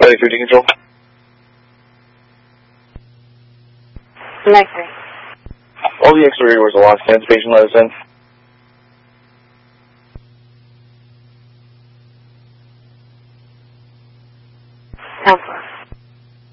Activity control. Mercury. All the exterior doors are locked. Anticipation, let us in. Alpha.